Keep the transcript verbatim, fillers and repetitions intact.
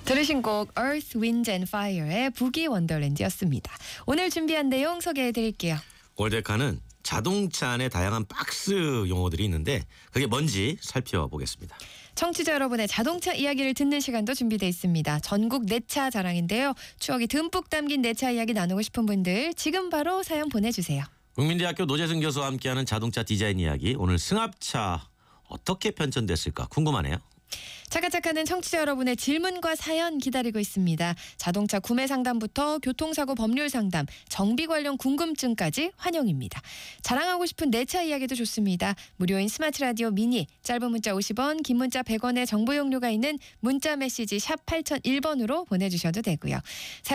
들으신 곡 Earth, Wind and Fire의 부기 원더랜드였습니다. 오늘 준비한 내용 소개해드릴게요. 월데카는 자동차 안에 다양한 박스 용어들이 있는데 그게 뭔지 살펴보겠습니다. 청취자 여러분의 자동차 이야기를 듣는 시간도 준비되어 있습니다. 전국 내차 자랑인데요. 추억이 듬뿍 담긴 내차 이야기 나누고 싶은 분들 지금 바로 사연 보내주세요. 국민대학교 노재승 교수와 함께하는 자동차 디자인 이야기, 오늘 승합차 어떻게 편찬됐을까 궁금하네요. 차카차카는 청취자 여러분의 질문과 사연 기다리고 있습니다. 자동차 구매 상담부터 교통사고 법률 상담, 정비 관련 궁금증까지 환영입니다. 자랑하고 싶은 내 차 이야기도 좋습니다. 무료인 스마트 라디오 미니, 짧은 문자 오십 원, 긴 문자 백 원의 정보 용료가 있는 문자 메시지 샵 팔공공일 번으로 보내주셔도 되고요.